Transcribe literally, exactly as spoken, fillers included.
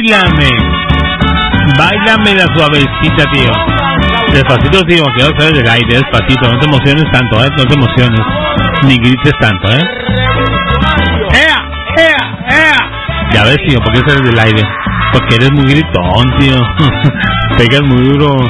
Báilame. Báilame la suavecita, tío. Despacito, tío, que vas a ver del aire, despacito. No te emociones tanto, ¿eh? No te emociones. Ni grites tanto, ¿eh? ¡Ea! ¡Ea! ¡Ea! Ya ves, tío, ¿por qué sales del aire? Porque eres muy gritón, tío. Pegas muy duro.